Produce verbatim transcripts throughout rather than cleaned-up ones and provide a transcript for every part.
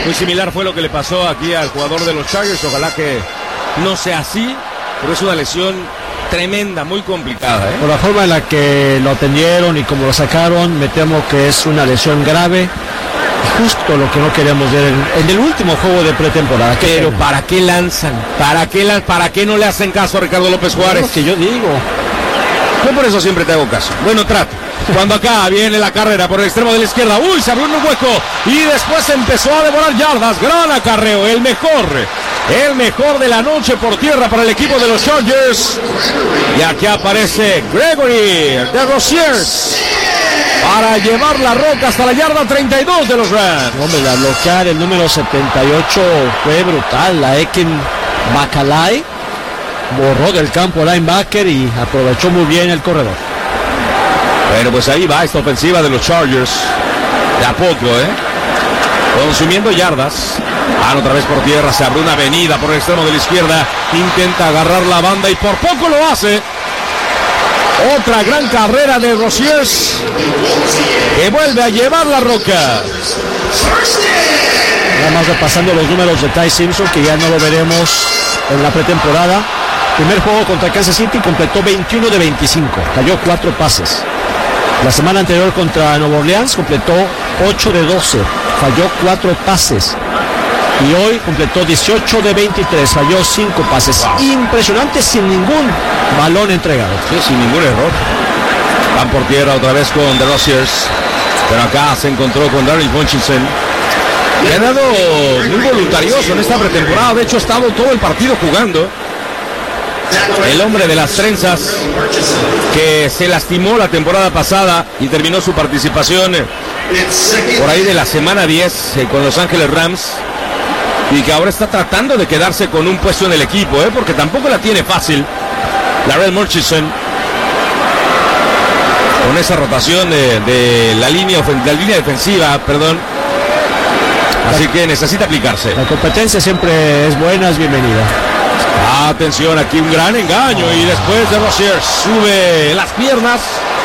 Muy similar fue lo que le pasó aquí al jugador de los Chargers. Ojalá que no sea así, pero es una lesión tremenda, muy complicada, ¿eh? Por la forma en la que lo atendieron y como lo sacaron, me temo que es una lesión grave. Justo lo que no queríamos ver en, en el último juego de pretemporada. Pero ¿para qué lanzan? ¿Para qué, la, ¿Para qué no le hacen caso a Ricardo López Juárez? Es lo que yo digo. Yo por eso siempre te hago caso. Bueno, trato. Cuando acá viene la carrera por el extremo de la izquierda. Uy, se abrió un hueco. Y después empezó a devorar yardas. Gran acarreo. El mejor. El mejor de la noche por tierra para el equipo de los Chargers. Y aquí aparece Gregory de Rosiers para llevar la roca hasta la yarda treinta y dos de los Rams. Hombre, la bloquear el número setenta y ocho fue brutal. La Eken Bacalay borró del campo al linebacker y aprovechó muy bien el corredor. Bueno, pues ahí va esta ofensiva de los Chargers. De a poco, ¿eh? Consumiendo yardas. Van otra vez por tierra. Se abre una avenida por el extremo de la izquierda. Intenta agarrar la banda y por poco lo hace. Otra gran carrera de Rosiers, que vuelve a llevar la roca. Nada más repasando los números de Ty Simpson, que ya no lo veremos en la pretemporada. Primer juego contra Kansas City, completó veintiuno de veinticinco, cayó cuatro pases. La semana anterior contra Nueva Orleans completó ocho de doce, falló cuatro pases. Y hoy completó dieciocho de veintitrés, falló cinco pases. Wow. Impresionante, sin ningún balón entregado. Sí, sin ningún error. Van por tierra otra vez con The Rosiers. Pero acá se encontró con Darryl Hutchinson. Le ha dado muy voluntarioso en esta pretemporada. De hecho, ha estado todo el partido jugando. El hombre de las trenzas, que se lastimó la temporada pasada y terminó su participación por ahí de la semana diez eh, con Los Ángeles Rams. Y que ahora está tratando de quedarse con un puesto en el equipo, ¿eh? Porque tampoco la tiene fácil. Darrell Murchison, con esa rotación de, de, la línea, de la línea defensiva, perdón. Así que necesita aplicarse. La competencia siempre es buena, es bienvenida. Atención, aquí un gran engaño. Y después de Rosiers sube las piernas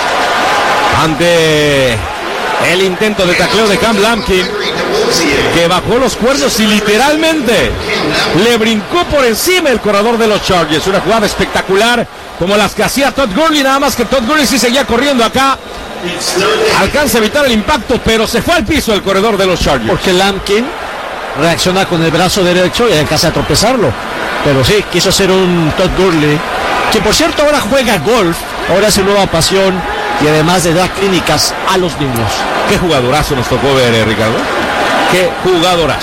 ante el intento de tacleo de Cam Lampkin, que bajó los cuernos y literalmente le brincó por encima el corredor de los Chargers. Una jugada espectacular como las que hacía Todd Gurley, nada más que Todd Gurley sí seguía corriendo acá. Alcanza a evitar el impacto, pero se fue al piso el corredor de los Chargers. Porque Lampkin reacciona con el brazo derecho y alcanza a tropezarlo. Pero sí, quiso hacer un Todd Gurley, que por cierto ahora juega golf, ahora es su nueva pasión y además de dar clínicas a los niños. Qué jugadorazo nos tocó ver, eh, Ricardo. Qué jugadorazo.